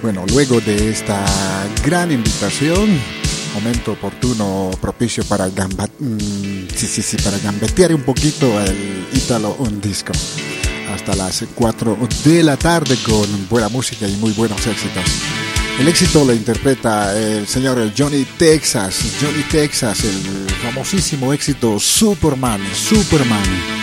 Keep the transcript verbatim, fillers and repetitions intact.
Bueno, luego de esta gran invitación, momento oportuno, propicio para, gamba, mm, sí, sí, sí, para gambetear un poquito el Italo Un Disco. Hasta las cuatro de la tarde con buena música y muy buenos éxitos. El éxito lo interpreta el señor Johnny Texas. Johnny Texas, el famosísimo éxito Superman, Superman.